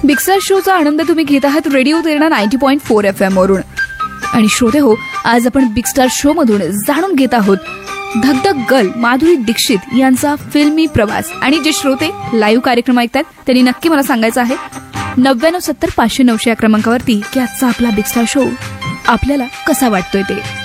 Big star शोचा आनंद तुम्ही घेत आहात रेडिओ तेरणा 90.4 FM वरून. आणि श्रोते हो, आज आपण बिग स्टार शो मधून जाणून घेत आहोत धगधग गर्ल माधुरी दीक्षित यांचा फिल्मी प्रवास. आणि जे श्रोते लाईव्ह कार्यक्रम ऐकतात त्यांनी नक्की मला सांगायचं आहे 9970 500 900 या क्रमांकावरती की आजचा आपला बिग स्टार शो आपल्याला कसा वाटतोय ते.